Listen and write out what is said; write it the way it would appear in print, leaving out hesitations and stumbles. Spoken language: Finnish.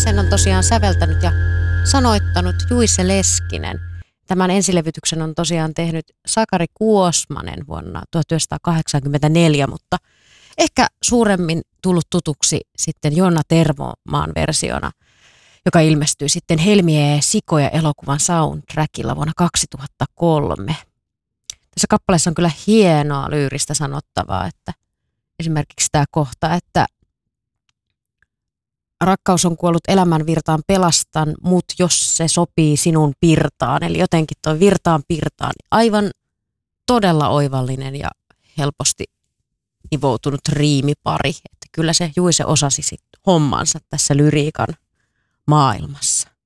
sen on tosiaan säveltänyt ja sanoittanut Juice Leskinen. Tämän ensilevytyksen on tosiaan tehnyt Sakari Kuosmanen vuonna 1984, mutta ehkä suuremmin tullut tutuksi sitten Joona Tervomaan versiona, joka ilmestyi sitten Helmiä ja sikoja elokuvan soundtrackilla vuonna 2003. Tässä kappaleessa on kyllä hienoa lyyristä sanottavaa, että esimerkiksi tämä kohta, että rakkaus on kuollut elämän virtaan, pelastan mut, jos se sopii sinun pirtaan. Eli jotenkin tuo virtaan pirtaan, aivan todella oivallinen ja helposti nivoutunut riimipari. Että kyllä se Juise osasi sit hommansa tässä lyriikan maailmassa.